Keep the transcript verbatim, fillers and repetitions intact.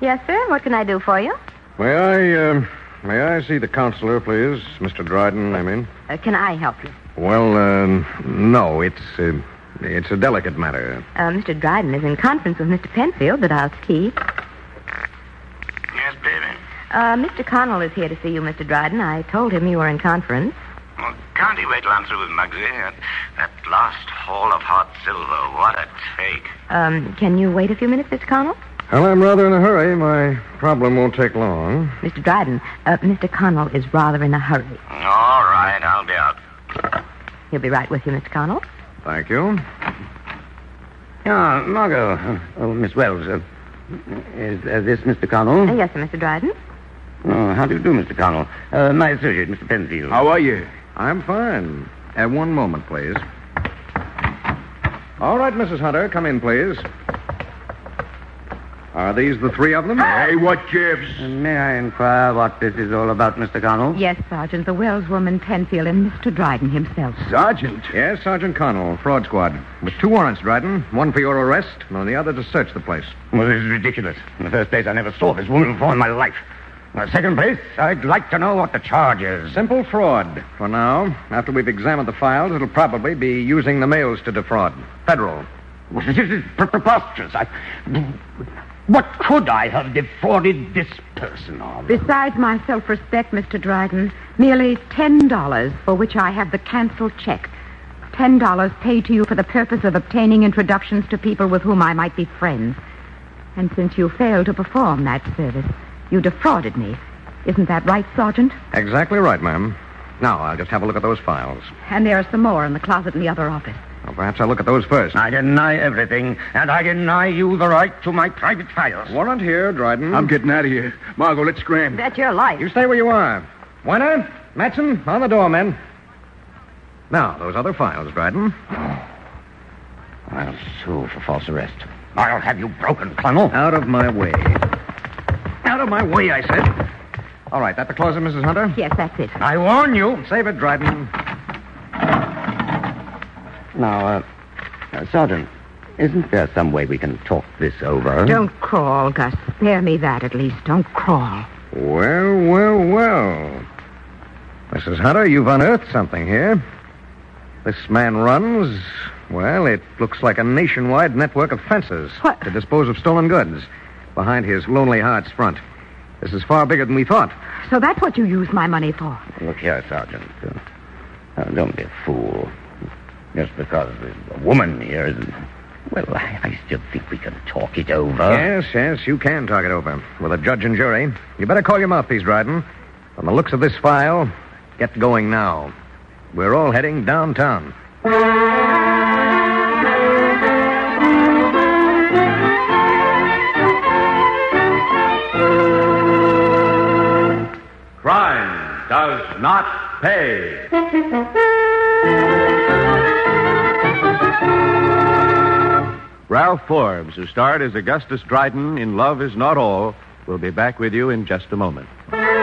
Yes, sir. What can I do for you? May I, uh, may I see the counselor, please? Mister Dryden, I mean. Uh, can I help you? Well, uh, no, it's, uh, it's a delicate matter. Uh, Mister Dryden is in conference with Mister Penfield, but I'll see. Yes, baby. Uh, Mister Connell is here to see you, Mister Dryden. I told him you were in conference. Well, can't he wait till I'm through with Muggsy? That, that last haul of hot silver, what a take. Um, can you wait a few minutes, Mister Connell? Well, I'm rather in a hurry. My problem won't take long. Mister Dryden, uh, Mister Connell is rather in a hurry. All right, I'll be out. He'll be right with you, Mister Connell. Thank you. Ah, Margot. Uh, oh, Miss Wells. Uh, is uh, this Mister Connell? Uh, yes, sir, Mister Dryden. Oh, how do you do, Mister Connell? Uh, my associate, Mister Penfield. How are you? I'm fine. Uh, one moment, please. All right, Missus Hunter, come in, please. Are these the three of them? Hey, what gives? Uh, may I inquire what this is all about, Mister Connell? Yes, Sergeant. The Wells woman, Penfield, and Mister Dryden himself. Sergeant? Yes, Sergeant Connell, fraud squad. With two warrants, Dryden. One for your arrest, and the other to search the place. Well, this is ridiculous. In the first place, I never saw this woman before in my life. In the second place, I'd like to know what the charge is. Simple fraud. For now, after we've examined the files, it'll probably be using the mails to defraud. Federal. Well, this is pre- preposterous. I... What could I have defrauded this person of? Besides my self-respect, Mister Dryden, merely ten dollars for which I have the canceled check. Ten dollars paid to you for the purpose of obtaining introductions to people with whom I might be friends. And since you failed to perform that service, you defrauded me. Isn't that right, Sergeant? Exactly right, ma'am. Now, I'll just have a look at those files. And there are some more in the closet in the other office. Well, perhaps I'll look at those first. I deny everything, and I deny you the right to my private files. Warrant here, Dryden. I'm getting out of here. Margot, let's scram. That's your life. You stay where you are. Weiner, Matson, on the door, men. Now, those other files, Dryden. I'll sue for false arrest. I'll have you broken, Colonel. Out of my way. Out of my way, I said. All right, that the closet, Missus Hunter? Yes, that's it. I warn you. Save it, Dryden. Now, uh, uh, Sergeant, isn't there some way we can talk this over? Don't crawl, Gus. Spare me that, at least. Don't crawl. Well, well, well. Missus Hunter, you've unearthed something here. This man runs, well, it looks like a nationwide network of fences What? to dispose of stolen goods behind his Lonely Hearts front. This is far bigger than we thought. So that's what you used my money for. Look here, Sergeant. Uh, uh, don't be a fool. Just because there's a woman here isn't... Well, I, I still think we can talk it over. Yes, yes, you can talk it over with a judge and jury. You better call your mouthpiece, Dryden. From the looks of this file, get going now. We're all heading downtown. Crime does not pay. Ralph Forbes, who starred as Augustus Dryden in Love Is Not All, will be back with you in just a moment.